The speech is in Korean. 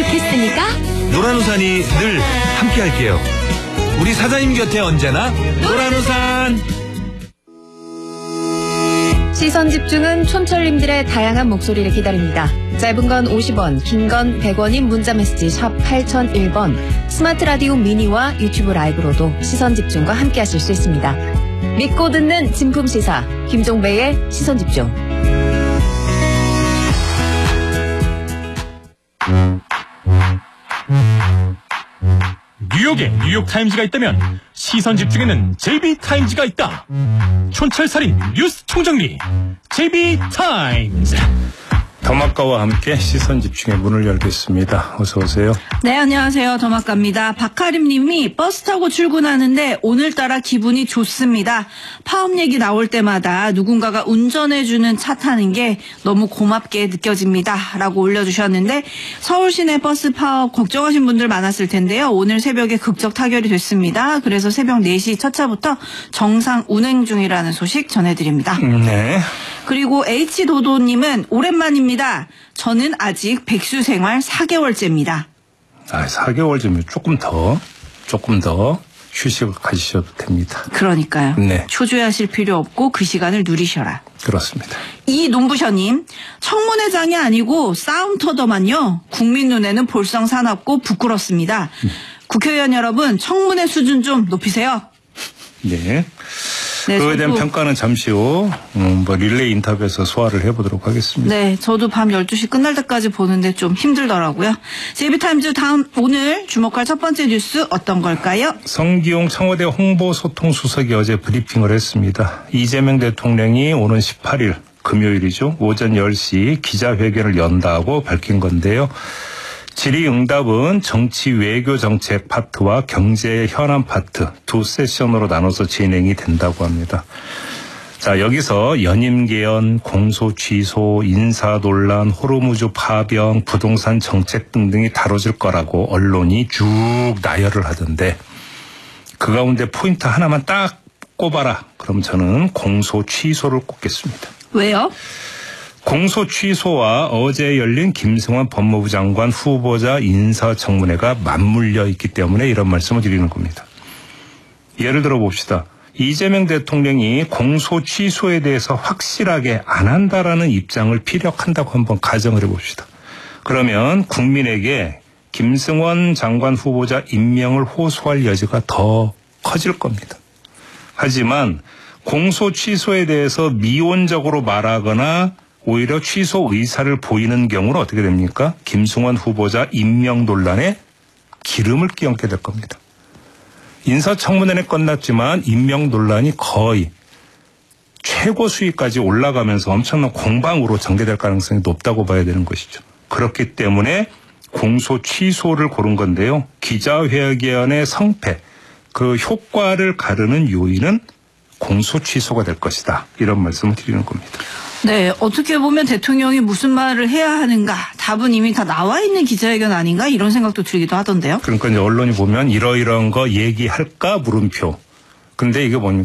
좋겠으니까 노란우산이 늘 함께할게요. 우리 사장님 곁에 언제나 노란우산. 시선집중은 촌철님들의 다양한 목소리를 기다립니다. 짧은 건 50원, 긴 건 100원인 문자메시지 샵 8001번, 스마트 라디오 미니와 유튜브 라이브로도 시선집중과 함께하실 수 있습니다. 믿고 듣는 진품시사 김종배의 시선집중. 뉴욕에 뉴욕타임즈가 있다면 시선집중에는 JB타임즈가 있다. 촌철살인 뉴스 총정리 JB타임즈. 더마카와 함께 시선집중의 문을 열겠습니다. 어서 오세요. 네, 안녕하세요. 더마카입니다. 박하림 님이 버스 타고 출근하는데 오늘따라 기분이 좋습니다. 파업 얘기 나올 때마다 누군가가 운전해주는 차 타는 게 너무 고맙게 느껴집니다. 라고 올려주셨는데 서울 시내 버스 파업 걱정하신 분들 많았을 텐데요. 오늘 새벽에 극적 타결이 됐습니다. 그래서 새벽 4시 첫 차부터 정상 운행 중이라는 소식 전해드립니다. 네. 그리고 H도도님은 오랜만입니다. 저는 아직 백수 생활 4개월째입니다. 4개월쯤이면 조금 더 휴식을 가지셔도 됩니다. 그러니까요. 네. 초조해하실 필요 없고 그 시간을 누리셔라. 그렇습니다. 이 논부셔님, 청문회장이 아니고 싸움터더만요. 국민 눈에는 볼썽 사납고 부끄럽습니다. 국회의원 여러분, 청문회 수준 좀 높이세요. 네. 네, 그거에 대한 평가는 잠시 후 릴레이 인터뷰에서 소화를 해보도록 하겠습니다. 네, 저도 밤 12시 끝날 때까지 보는데 좀 힘들더라고요. JB타임즈 다음 오늘 주목할 첫 번째 뉴스 어떤 걸까요? 성기용 청와대 홍보소통수석이 어제 브리핑을 했습니다. 이재명 대통령이 오는 18일 금요일이죠. 오전 10시 기자회견을 연다고 밝힌 건데요. 질의응답은 정치 외교 정책 파트와 경제 현안 파트 두 세션으로 나눠서 진행이 된다고 합니다. 자, 여기서 연임 개헌, 공소 취소, 인사 논란, 호르무즈 파병, 부동산 정책 등등이 다뤄질 거라고 언론이 쭉 나열을 하던데 그 가운데 포인트 하나만 딱 꼽아라. 그럼 저는 공소 취소를 꼽겠습니다. 왜요? 공소 취소와 어제 열린 김승환 법무부 장관 후보자 인사청문회가 맞물려 있기 때문에 이런 말씀을 드리는 겁니다. 예를 들어 봅시다. 이재명 대통령이 공소 취소에 대해서 확실하게 안 한다라는 입장을 피력한다고 한번 가정을 해봅시다. 그러면 국민에게 김승환 장관 후보자 임명을 호소할 여지가 더 커질 겁니다. 하지만 공소 취소에 대해서 미온적으로 말하거나 오히려 취소 의사를 보이는 경우는 어떻게 됩니까? 김승환 후보자 임명 논란에 기름을 끼얹게 될 겁니다. 인사청문회는 끝났지만 임명 논란이 거의 최고 수위까지 올라가면서 엄청난 공방으로 전개될 가능성이 높다고 봐야 되는 것이죠. 그렇기 때문에 공소 취소를 고른 건데요. 기자회견의 성패, 그 효과를 가르는 요인은 공소 취소가 될 것이다. 이런 말씀을 드리는 겁니다. 네, 어떻게 보면 대통령이 무슨 말을 해야 하는가 답은 이미 다 나와 있는 기자회견 아닌가 이런 생각도 들기도 하던데요. 그러니까 이제 언론이 보면 이러이러한 거 얘기할까 물음표. 근데 이게 뭡니까?